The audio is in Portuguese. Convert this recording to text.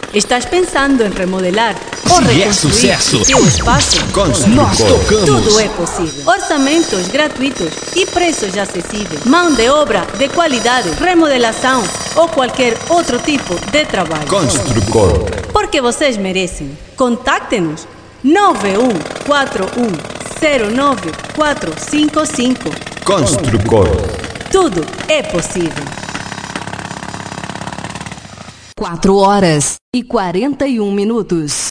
Estás pensando em remodelar ou reconstruir seu espaço? Nós tocamos. Tudo é possível. Orçamentos gratuitos e preços acessíveis. Mão de obra de qualidade, remodelação ou qualquer outro tipo de trabalho. Construcor. Porque vocês merecem. Contacte-nos 9141094455. Construcor. Tudo é possível. 4 horas e 41 minutos.